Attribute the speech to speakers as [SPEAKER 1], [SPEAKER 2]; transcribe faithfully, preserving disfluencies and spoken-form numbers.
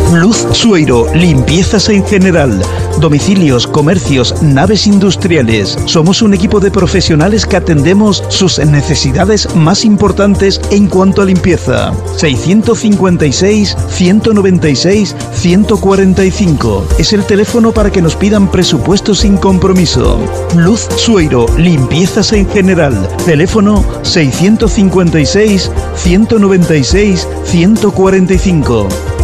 [SPEAKER 1] Luz Sueiro, limpiezas en general, domicilios, comercios, naves industriales. Somos un equipo de profesionales que atendemos sus necesidades más importantes en cuanto a limpieza. seiscientos cincuenta y seis, ciento noventa y seis, ciento cuarenta y cinco. Es el teléfono para que nos pidan presupuestos sin compromiso. Luz Sueiro, limpiezas en general. Teléfono seiscientos cincuenta y seis, ciento noventa y seis, ciento cuarenta y cinco.